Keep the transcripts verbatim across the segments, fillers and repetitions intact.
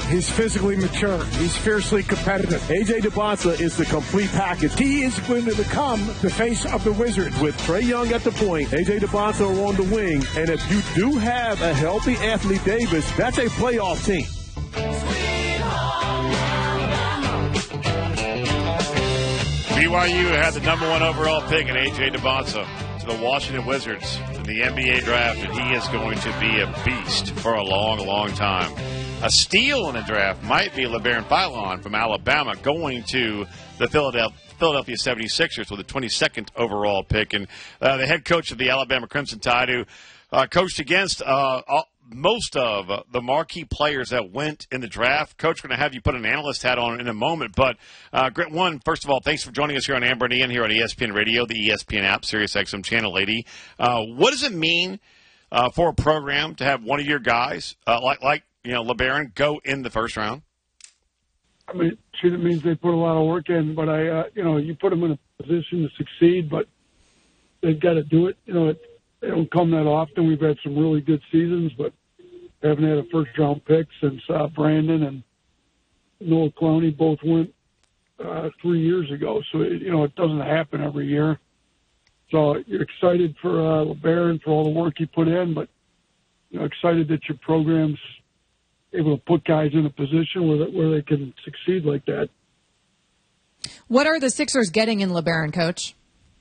He's physically mature. He's fiercely competitive. A J DeBonsa is the complete package. He is going to become the face of the Wizards. With Trae Young at the point, A J DeBonsa on the wing, and if you do have a healthy Anthony Davis, that's a playoff team. B Y U had the number one overall pick in A J DeBonsa to the Washington Wizards in the N B A draft, and he is going to be a beast for a long, long time. A steal in the draft might be LeBaron Philon from Alabama going to the Philadelphia Philadelphia seventy-sixers with the twenty-second overall pick. And uh, the head coach of the Alabama Crimson Tide, who uh, coached against uh, all, most of uh, the marquee players that went in the draft. Coach, we're going to have you put an analyst hat on in a moment. But, uh, great one, first of all, thanks for joining us here on Amber and Ian here on E S P N Radio, the E S P N app, Sirius X M Channel eighty. Uh, what does it mean uh, for a program to have one of your guys, uh, like, like you know, LeBaron, go in the first round? I mean, it means they put a lot of work in, but I, uh, you know, you put them in a position to succeed, but they've got to do it. You know, it, they don't come that often. We've had some really good seasons, but haven't had a first-round pick since uh, Brandon and Noah Clowney both went uh, three years ago. So, it, you know, it doesn't happen every year. So you're excited for uh, LeBaron for all the work he put in, but, you know, excited that your program's able to put guys in a position where they, where they can succeed like that. What are the Sixers getting in LeBaron, Coach?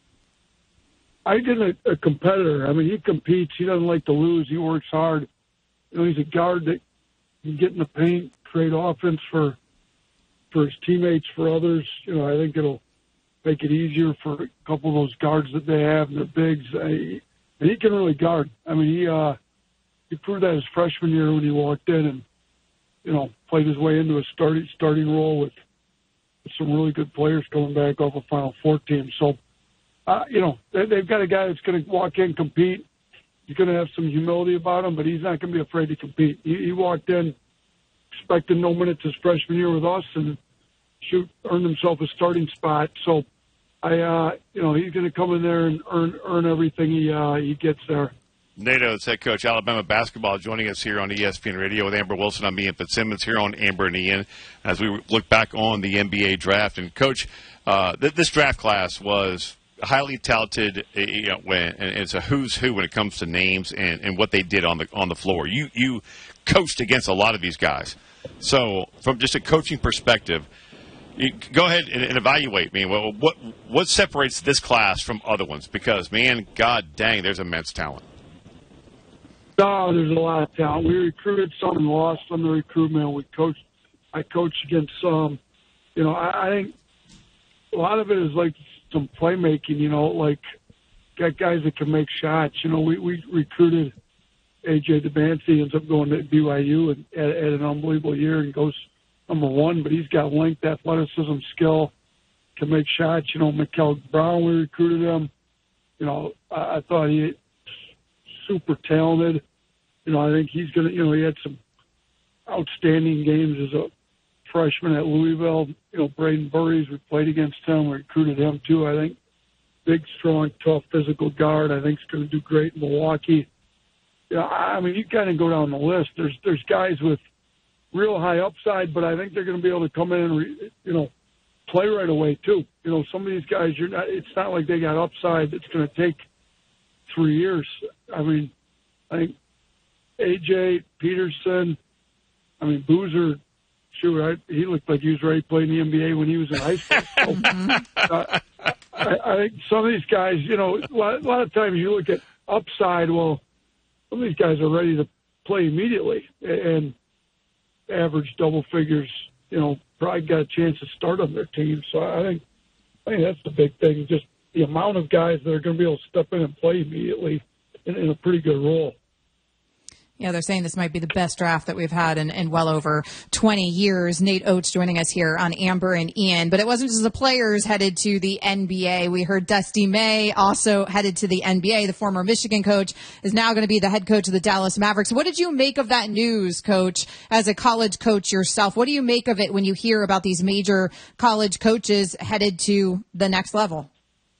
I get a, a competitor. I mean, he competes. He doesn't like to lose. He works hard. You know, he's a guard that can get in the paint, create offense for for his teammates, for others. You know, I think it'll make it easier for a couple of those guards that they have and their bigs. I, and he can really guard. I mean, he uh, he proved that his freshman year when he walked in and, you know, played his way into a starting starting role with, with some really good players coming back off a Final Four team. So, uh, you know, they, they've got a guy that's going to walk in, compete. He's going to have some humility about him, but he's not going to be afraid to compete. He, he walked in expecting no minutes his freshman year with us and shoot earned himself a starting spot. So, I, uh, you know, he's going to come in there and earn earn everything he uh, he gets there. Nate Oates, head coach, Alabama basketball, joining us here on E S P N Radio with Amber Wilson. I'm Ian Fitzsimmons here on Amber and Ian as we look back on the N B A draft. And, Coach, uh, th- this draft class was highly talented, you know, when, and it's a who's who when it comes to names and, and what they did on the on the floor. You you coached against a lot of these guys. So from just a coaching perspective, you go ahead and, and evaluate me. Well, what what separates this class from other ones? Because, man, God dang, there's immense talent. No, there's a lot of talent. We recruited some and lost some of the recruitment. We coached. I coached against some. You know, I, I think a lot of it is like some playmaking. You know, like got guys that can make shots. You know, we we recruited A J DeBonsa. He ends up going to B Y U and had, had an unbelievable year and goes number one. But he's got length, athleticism, skill, can make shots. You know, Mikel Brown. We recruited him. You know, I, I thought he. super talented. You know, I think he's going to, you know, he had some outstanding games as a freshman at Louisville. You know, Braden Burries, we played against him. We recruited him, too, I think. Big, strong, tough, physical guard. I think he's going to do great in Milwaukee. You know, I mean, you kind of go down the list. There's there's guys with real high upside, but I think they're going to be able to come in and, re, you know, play right away, too. You know, some of these guys, you're not, it's not like they got upside that's going to take three years. I mean, I think A J, Peterson, I mean, Boozer, shoot, I, he looked like he was ready to play in the N B A when he was in high school. So, uh, I, I think some of these guys, you know, a lot, a lot of times you look at upside, well, some of these guys are ready to play immediately and average double figures, you know, probably got a chance to start on their team. So I think, I think that's the big thing, just the amount of guys that are going to be able to step in and play immediately in, in a pretty good role. Yeah, they're saying this might be the best draft that we've had in, in well over twenty years. Nate Oates joining us here on Amber and Ian. But it wasn't just the players headed to the N B A. We heard Dusty May also headed to the N B A. The former Michigan coach is now going to be the head coach of the Dallas Mavericks. What did you make of that news, Coach, as a college coach yourself? What do you make of it when you hear about these major college coaches headed to the next level?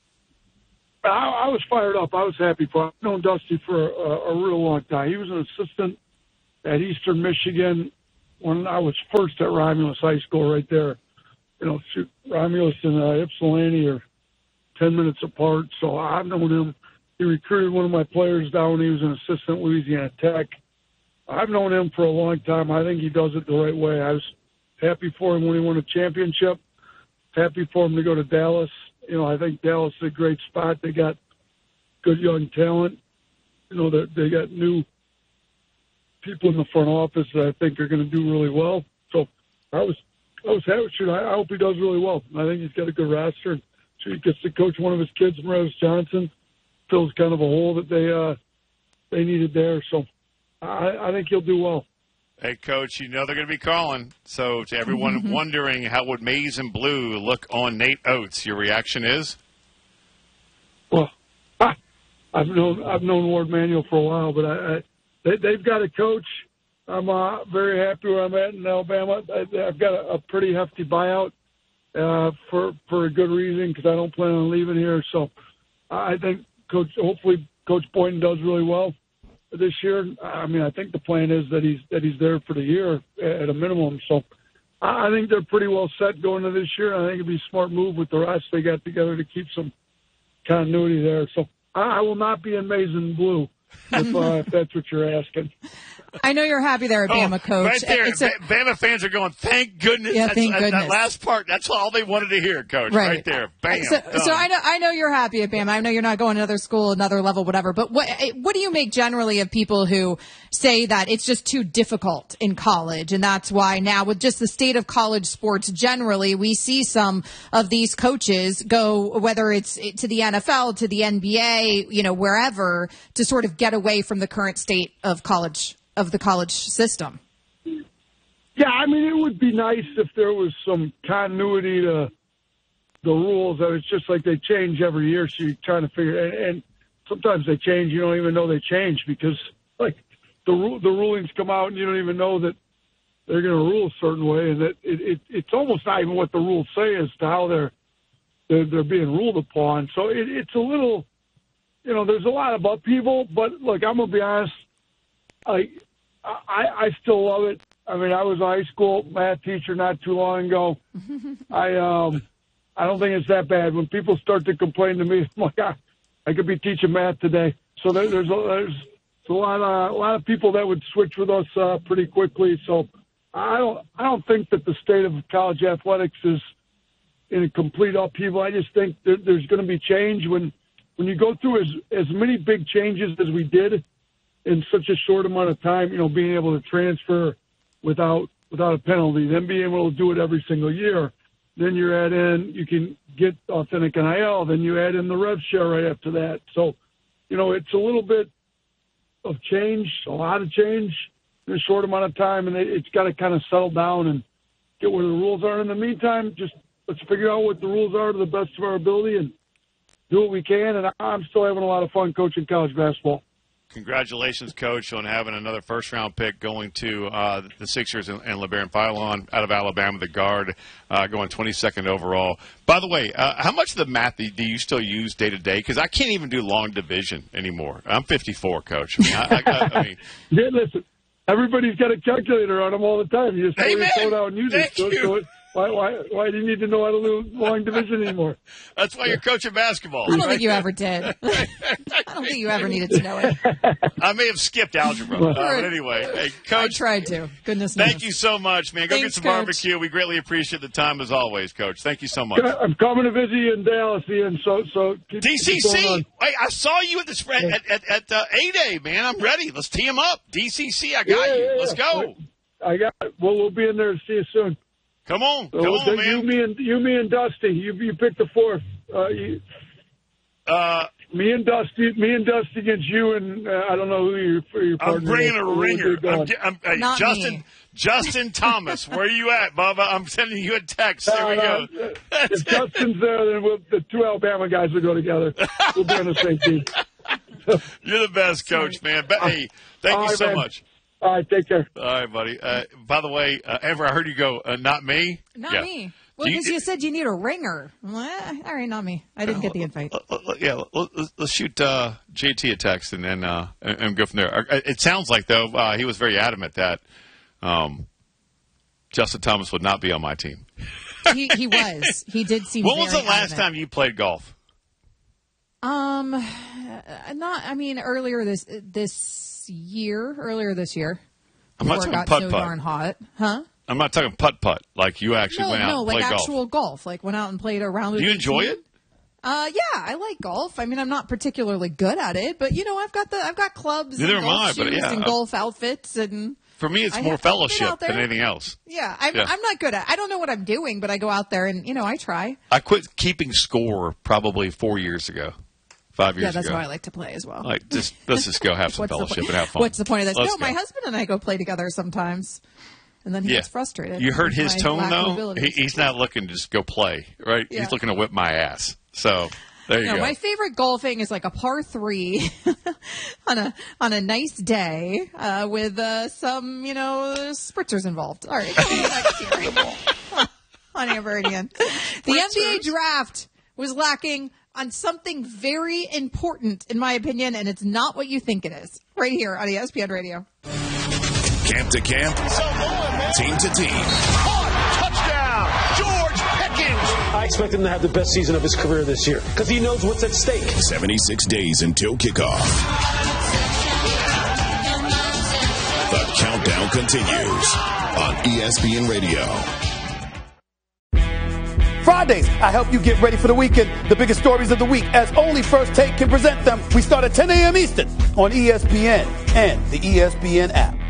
I, I was fired up. I was happy for him. I've known Dusty for a, a real long time. He was an assistant at Eastern Michigan. when I was first at Romulus High School right there. You know, shoot, Romulus and uh, Ypsilanti are ten minutes apart, so I've known him. He recruited one of my players down. He was an assistant at Louisiana Tech. I've known him for a long time. I think he does it the right way. I was happy for him when he won a championship. Happy for him to go to Dallas. You know, I think Dallas is a great spot. They got good young talent. You know, they, they got new people in the front office that I think are going to do really well. So I was, I was happy. Shoot, I, I hope he does really well. I think he's got a good roster. And shoot, he gets to coach one of his kids, Morris Johnson, fills kind of a hole that they uh, they needed there. So I, I think he'll do well. Hey, Coach, you know they're going to be calling. So to everyone wondering how would Maize and Blue look on Nate Oates, your reaction is? Well, I, I've known I've known Ward Manuel for a while, but I, I they, they've got a coach. I'm uh, very happy where I'm at in Alabama. I, I've got a, a pretty hefty buyout uh, for for a good reason because I don't plan on leaving here. So I think Coach, hopefully Coach Boynton does really well this year. I mean, I think the plan is that he's that he's there for the year at a minimum. So I think they're pretty well set going into this year. I think it'd be a smart move with the rest they got together to keep some continuity there. So I will not be in Maize and Blue if, uh, if that's what you're asking. I know you're happy there, Bama oh, coach. Right there, it's a, Bama fans are going, thank goodness. Yeah, that's, thank that, goodness. That last part, that's all they wanted to hear, Coach. Right, right there. Bam. So, so I know I know you're happy at Bama. I know you're not going to another school, another level, whatever. But what what do you make generally of people who say that it's just too difficult in college, and that's why now with just the state of college sports generally, we see some of these coaches go, whether it's to the N F L, to the N B A, you know, wherever, to sort of get away from the current state of college. Of the college system. Yeah, I mean, it would be nice if there was some continuity to the rules. That it's just like they change every year, so you're trying to figure. And, and sometimes they change, you don't even know they change because, like, the the rulings come out and you don't even know that they're going to rule a certain way, and that it, it it's almost not even what the rules say as to how they're they're, they're being ruled upon. So it, it's a little, you know, there's a lot of upheaval. But look, I'm gonna be honest, I. I, I still love it. I mean, I was a high school math teacher not too long ago. I um, I don't think it's that bad. When people start to complain to me, I'm like, ah, I could be teaching math today. So there, there's a, there's a lot of a lot of people that would switch with us uh, pretty quickly. So I don't I don't think that the state of college athletics is in a complete upheaval. I just think that there's going to be change when when you go through as as many big changes as we did in such a short amount of time, you know, being able to transfer without without a penalty, then being able to do it every single year. Then you add in, you can get authentic N I L, then you add in the rev share right after that. So, you know, it's a little bit of change, a lot of change in a short amount of time, and it's got to kind of settle down and get where the rules are. In the meantime, just let's figure out what the rules are to the best of our ability and do what we can. And I'm still having a lot of fun coaching college basketball. Congratulations, Coach, on having another first-round pick going to uh, the Sixers and, and LeBaron Philon out of Alabama, the guard, uh, going twenty-second overall. By the way, uh, how much of the math do you still use day-to-day? Because I can't even do long division anymore. I'm fifty-four, Coach. I mean, I, I, I mean yeah, listen, everybody's got a calculator on them all the time. You just hey, go down and use it. So, so it Why, why, why do you need to know how to do long division anymore? That's why you're coaching basketball. I don't think you ever did. I don't think you ever needed to know it. I may have skipped algebra. Uh, but anyway, hey, Coach. I tried to. Goodness knows. Thank you so much, man. Go Thanks, get some Coach. barbecue. We greatly appreciate the time as always, Coach. Thank you so much. I'm coming to visit you in Dallas, Ian. So, so keep, D C C. keep going on. Wait, I saw you at the spread Yeah. at at, at uh, A-Day, man. I'm ready. Let's tee 'em up. D C C, I got Yeah, you. yeah, Let's yeah. go. I got. Well, we'll be in there to see you soon. Come on, So come we'll on, take man. You, me, and you, me, and Dusty. You, you pick the fourth. Uh, you, Uh, me and Dusty. Me and Dusty against you, and uh, I don't know who your for your partner. I'm bringing is. a We'll ringer. get going. I'm, get- I'm, hey, Not Justin, me. Justin Thomas, where are you at, Bubba? I'm sending you a text. There we No, go. no, If Justin's there, then we'll, the two Alabama guys will go together. We'll be on the same team. You're the best, Coach, man. But, hey, thank All you right, so man. much. All right, take care. All right, buddy. Uh, by the way, uh, Amber, I heard you go, uh, not me. Not Yeah. me. Well, Do you- because you, said you need a ringer. Well, eh, all right, not me. I didn't get the invite. Uh, uh, yeah, let- let's, let's shoot uh, J T a text and then uh, and, and go from there. Uh, It sounds like, though, uh, he was very adamant that um, Justin Thomas would not be on my team. he, he was. He did seem. When was the very last adamant. time you played golf? Um, not. I mean, earlier this this year. Earlier this year. I'm not Before it talking got putt so putt. darn hot, huh? I'm not talking putt putt. Like you actually No, went out no, and like played actual golf. golf. Like went out and played a round. Do of you enjoy eighteen. it? Uh, yeah, I like golf. I mean, I'm not particularly good at it, but you know, I've got the I've got clubs Neither and am golf I, shoes but yeah, and I- golf outfits and. For me, it's I more have- I've been fellowship out there. than anything else. Yeah, I'm, Yeah. I'm not good at. I don't know what I'm doing, but I go out there and you know I try. I quit keeping score probably four years ago, five years Yeah, that's ago. how I like to play as well. Like, just let's just go have some What's the fellowship point- and have fun. What's the point of this? Let's no, my go. husband and I go play together sometimes, and then he Yeah. gets frustrated. You heard with his my tone, lack of though? abilities. He, he's not looking to just go play, right? Yeah. He's looking to whip my ass. So, there you No, go. my favorite golfing is like a par three on a on a nice day uh, with uh, some you know spritzers involved. All right, coming up next year on Amber and Ian. The N B A draft was lacking on something very important, in my opinion, and it's not what you think it is. Right here on E S P N Radio. Camp to camp, team to team. Touchdown, George Pickens. I expect him to have the best season of his career this year because he knows what's at stake. seventy-six days until kickoff. The countdown continues on E S P N Radio. Fridays, I help you get ready for the weekend. The biggest stories of the week, as only First Take can present them. We start at ten a.m. Eastern on E S P N and the E S P N app.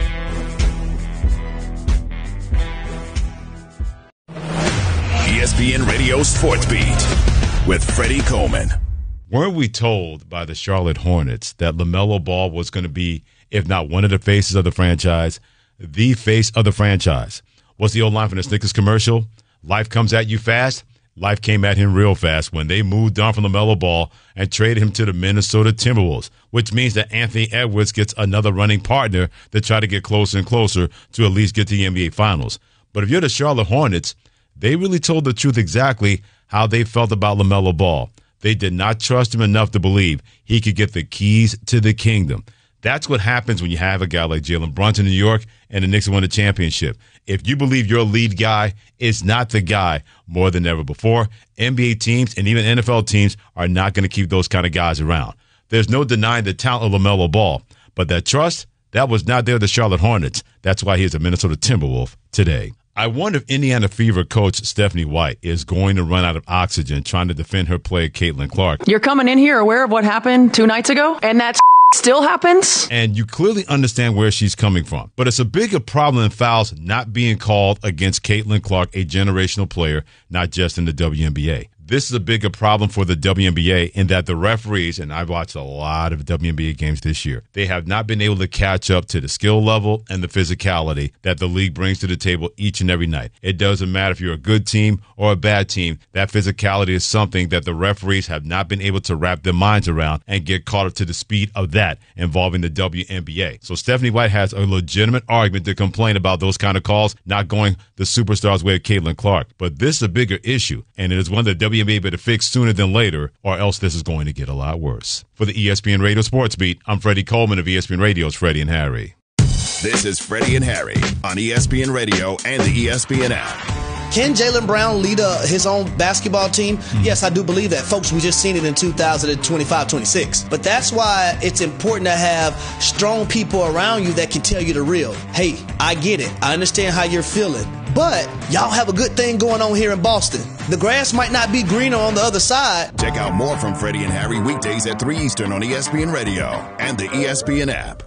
E S P N Radio Sports Beat with Freddie Coleman. Weren't we told by the Charlotte Hornets that LaMelo Ball was going to be, if not one of the faces of the franchise, the face of the franchise? What's the old line from the Snickers commercial? Life comes at you fast. Life came at him real fast when they moved on from LaMelo Ball and traded him to the Minnesota Timberwolves, which means that Anthony Edwards gets another running partner to try to get closer and closer to at least get to the N B A Finals. But if you're the Charlotte Hornets, they really told the truth exactly how they felt about LaMelo Ball. They did not trust him enough to believe he could get the keys to the kingdom. That's what happens when you have a guy like Jalen Brunson in New York and the Knicks win a championship. If you believe your lead guy is not the guy more than ever before, N B A teams and even N F L teams are not going to keep those kind of guys around. There's no denying the talent of LaMelo Ball, but that trust, that was not there with the Charlotte Hornets. That's why he is a Minnesota Timberwolf today. I wonder if Indiana Fever coach Stephanie White is going to run out of oxygen trying to defend her player Caitlin Clark. You're coming in here aware of what happened two nights ago, and that still happens? And you clearly understand where she's coming from. But it's a bigger problem than fouls not being called against Caitlin Clark, a generational player, not just in the W N B A. This is a bigger problem for the W N B A in that the referees, and I've watched a lot of W N B A games this year, they have not been able to catch up to the skill level and the physicality that the league brings to the table each and every night. It doesn't matter if you're a good team or a bad team. That physicality is something that the referees have not been able to wrap their minds around and get caught up to the speed of that involving the W N B A. So Stephanie White has a legitimate argument to complain about those kind of calls not going the superstar's way of Caitlin Clark. But this is a bigger issue, and it is one that W N B A better fix sooner than later, or else this is going to get a lot worse. For the E S P N Radio Sports Beat, I'm Freddie Coleman of E S P N Radio's Freddie and Harry. This is Freddie and Harry on E S P N Radio and the E S P N app. Can Jaylen Brown lead uh, his own basketball team? Mm-hmm. Yes, I do believe that. Folks, we just seen it in two thousand twenty-five twenty-six. But that's why it's important to have strong people around you that can tell you the real. Hey, I get it. I understand how you're feeling. But y'all have a good thing going on here in Boston. The grass might not be greener on the other side. Check out more from Freddie and Harry weekdays at three Eastern on E S P N Radio and the E S P N app.